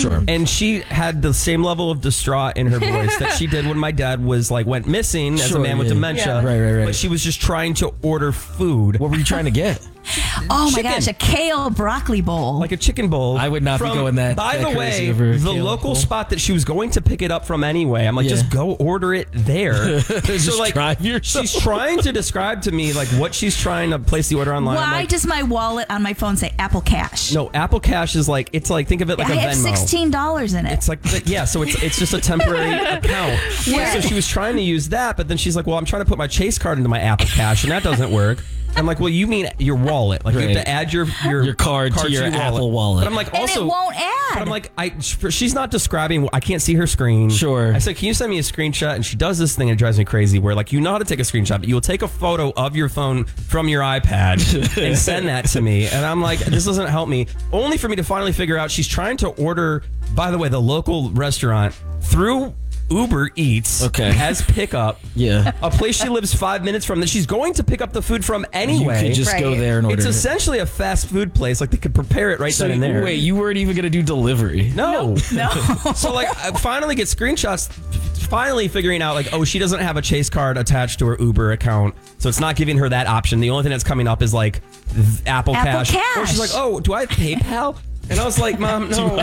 Sure. And she had the same level of distraught in her voice that she did when my dad went missing as a man with dementia. Yeah. Right. But she was just trying to order food. What were you trying to get? Oh my Chicken. gosh, a kale broccoli bowl. Like a chicken bowl. I would not be going that By the crazy way, over a the kale local bowl. spot that she was going to pick it up from anyway, I'm like, just go order it there. Just drive yourself. She's trying to describe to me like what she's trying to place the order online. I'm Why like, does my wallet on my phone say Apple Cash? no, Apple Cash is like, it's like, think of it like I a have Venmo. $16 in it. It's like, so it's just a temporary account. Yeah. So she was trying to use that, but then she's like, well, I'm trying to put my Chase card into my Apple Cash, and that doesn't work. I'm like, well, you mean your wallet? Like you have to add your card to your Apple wallet. But I'm like, and also, it won't add. but I'm like, she's not describing. I can't see her screen. Sure. I said, can you send me a screenshot? And she does this thing and it drives me crazy. Where like you know how to take a screenshot, but you will take a photo of your phone from your iPad and send that to me. And I'm like, this doesn't help me. Only for me to finally figure out she's trying to order. By the way, the local restaurant through Uber Eats as pickup. Yeah. A place she lives 5 minutes from that she's going to pick up the food from anyway. You could just go there and order It's it. essentially a fast food place. Like they could prepare it right then and there. Wait, you weren't even going to do delivery? No. No. So like I finally get screenshots, finally figuring out like, oh, she doesn't have a Chase card attached to her Uber account. So it's not giving her that option. The only thing that's coming up is like Apple Cash. Or she's like, oh, do I have PayPal? And I was like, Mom, no.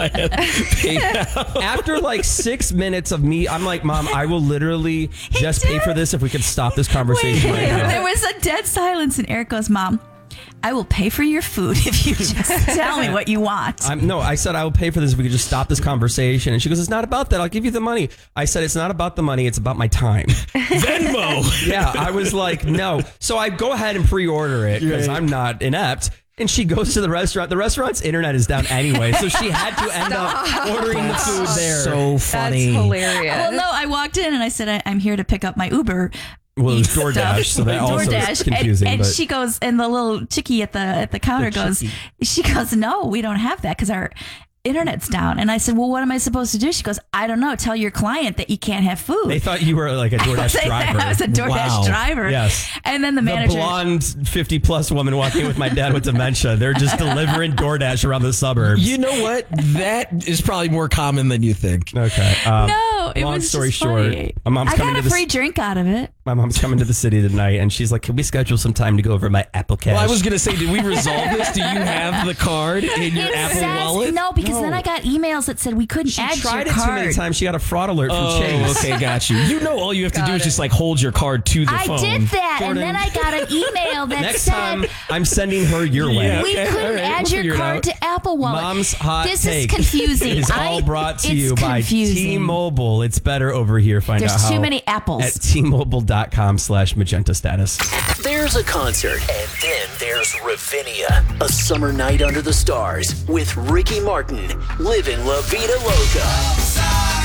After like 6 minutes of me, I'm like, Mom, I will literally just pay for this if we could stop this conversation right now. There was a dead silence, and Eric goes, Mom, I will pay for your food if you just tell me what you want. I said I will pay for this if we could just stop this conversation. And she goes, it's not about that. I'll give you the money. I said, it's not about the money. It's about my time. Venmo. Yeah, I was like, no. So I go ahead and pre-order it because I'm not inept. And she goes to the restaurant. The restaurant's internet is down anyway, so she had to end up ordering the food there. So funny. That's hilarious. Well, no, I walked in and I said, I'm here to pick up my Uber. Well, it was Eats DoorDash, stuff. so that also is confusing. And but she goes, and the little chickie at the counter goes, she goes, no, we don't have that because our internet's down. And I said, well, what am I supposed to do? She goes, I don't know. Tell your client that you can't have food. they thought you were like a DoorDash driver. I was a DoorDash driver. Yes. And then the The manager. blonde 50-plus woman walking in with my dad with dementia. They're just delivering DoorDash around the suburbs. You know what? That is probably more common than you think. Okay. No, it long was story just short, funny. my mom's I coming got to a the free drink out of it. My mom's coming to the city tonight, and she's like, can we schedule some time to go over my Apple Cash? Well, I was going to say, did we resolve this? Do you have the card in your It Apple says- wallet? No, because then I got emails that said we couldn't She add tried your it too card. many times. She got a fraud alert from Oh, Chase. okay, got you. You know, all you have to do is just like hold your card to the I phone. did that, Jordan. and then I got an email that Next said time, I'm sending her your way. Yeah. we Okay, couldn't all right, add we'll figure your it card out. to Apple Wallet. Mom's hot This take is confusing. is all brought to you it's by confusing. T-Mobile. It's better over here. Find There's out how too many apples. at T-Mobile.com/magenta status. There's a concert, and then there's Ravinia, a summer night under the stars with Ricky Martin, living La Vida Loca.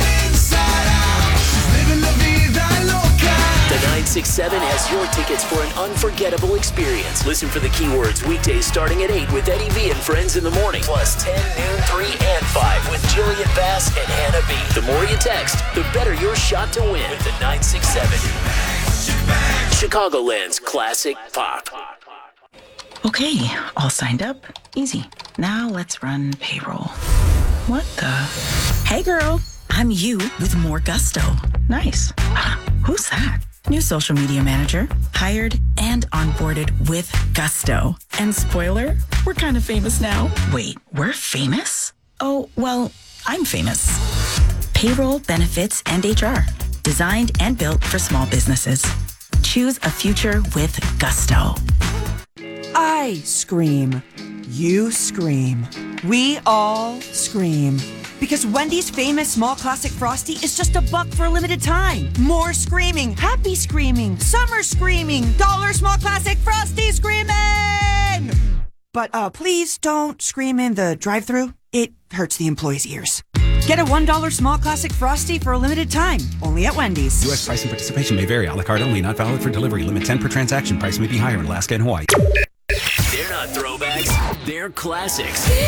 The 967 has your tickets for an unforgettable experience. Listen for the keywords weekdays starting at 8 with Eddie V and Friends in the morning, plus 10, noon, 3, and 5 with Jillian Bass and Hannah B. The more you text, the better your shot to win with the 967. Chicagoland's classic pop. Okay, all signed up. Easy. Now let's run payroll. What the? Hey girl, I'm you with more gusto. Nice. Who's that? New social media manager, hired and onboarded with gusto. And spoiler, we're kind of famous now. Wait, we're famous? Oh, well, I'm famous. Payroll, benefits, and HR. Designed and built for small businesses. Choose a future with gusto. I scream. You scream. We all scream. Because Wendy's famous small classic Frosty is just $1 for a limited time. More screaming, happy screaming, summer screaming, dollar small classic Frosty screaming! But please don't scream in the drive-thru. It hurts the employees' ears. Get a $1 small classic Frosty for a limited time, only at Wendy's. U.S. price and participation may vary. A la carte only, not valid for delivery. Limit 10 per transaction. Price may be higher in Alaska and Hawaii. They're not throwbacks, they're classics.